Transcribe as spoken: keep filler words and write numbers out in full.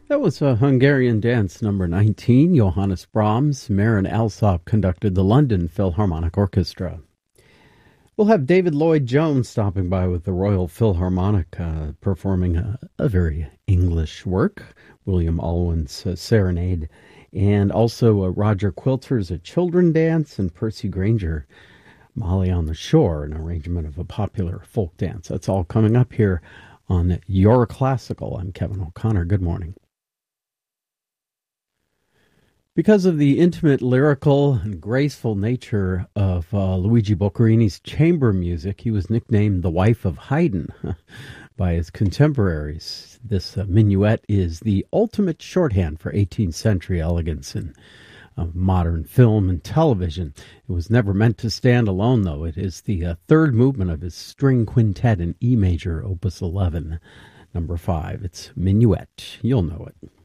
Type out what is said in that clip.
That was a Hungarian dance number nineteen. Johannes Brahms, Marin Alsop conducted the London Philharmonic Orchestra. We'll have David Lloyd-Jones stopping by with the Royal Philharmonic, uh, performing a, a very English work, William Alwyn's uh, Serenade, and also uh, Roger Quilter's A Children Dance, and Percy Grainger, Molly on the Shore, an arrangement of a popular folk dance. That's all coming up here on Your Classical. I'm Kevin O'Connor. Good morning. Because of the intimate, lyrical, and graceful nature of uh, Luigi Boccherini's chamber music, he was nicknamed the wife of Haydn by his contemporaries. This uh, minuet is the ultimate shorthand for eighteenth century elegance in uh, modern film and television. It was never meant to stand alone, though. It is the uh, third movement of his string quintet in E major, opus eleven, number five. It's Minuet. You'll know it.